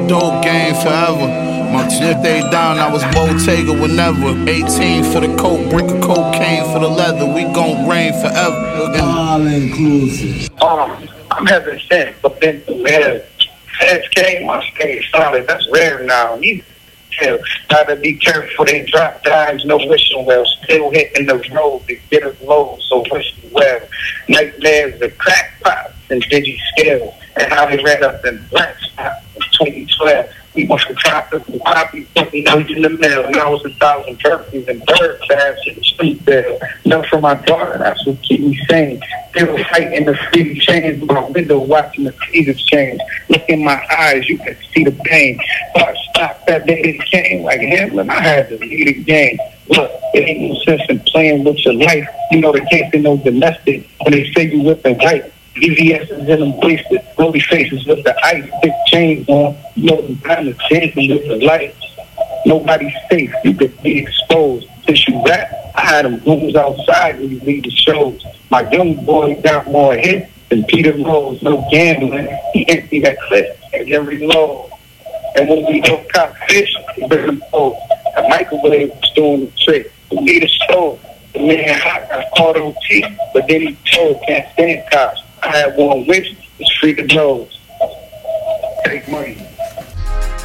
dope game forever. My if they down, I was Bottega whenever. 18 for the coke, brick of cocaine for the leather. We gon' reign forever. All inclusive. I'm having sex, but then the man sex came, my stay solid. That's rare now. You tell. Gotta be careful. They drop dimes, no wishing well. Still hitting the road to get us low, so wishing well. Nightmares, the crackpots and digi scale, and how they ran up in black spot in 2012. We went from traffic to poppy, putting those in the mail. Now it's 1,000 turkeys and bird baths in the street bill. None for my daughter, that's what keep me sane. Still fighting the free change, my window watching the seasons change. Look in my eyes, you can see the pain. But stop that day it came like Hamlin, I had to lead the game. Look, it ain't no sense in playing with your life. You know the case in no domestic when they say you whipping white. EVS is in them wasted, rolly faces with the ice, big chains on, you know the time is changing with the light. Nobody's safe, you could be exposed. Since you rap, I had them rooms outside when you leave the shows. My young boy got more hits than Peter Rose, no gambling. He emptied that clip at every load. And when we don't cop fish, we bring them both. The microwave was doing the trick. We need a stove. The man hot got caught on T, but then he told can't stand cops. I had one wish, it's free to nose. Take money.